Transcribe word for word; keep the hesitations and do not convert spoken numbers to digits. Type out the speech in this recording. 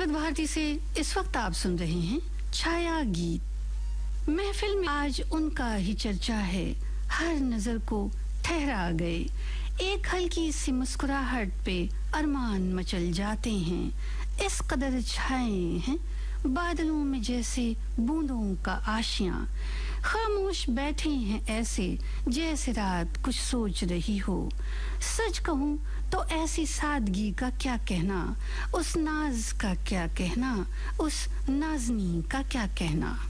विविध भारती से इस वक्त आप सुन रहे हैं छाया गीत। महफिल में आज उनका ही चर्चा है, हर नजर को ठहरा गए। एक हल्की सी मुस्कुराहट पे अरमान मचल जाते हैं, इस कदर छाए हैं बादलों में जैसे बूंदों का आशियां। खामोश बैठे हैं ऐसे जैसे रात कुछ सोच रही हो। सच कहूं तो ऐसी सादगी का क्या कहना, उस नाज का क्या कहना, उस नाज़नी का क्या कहना।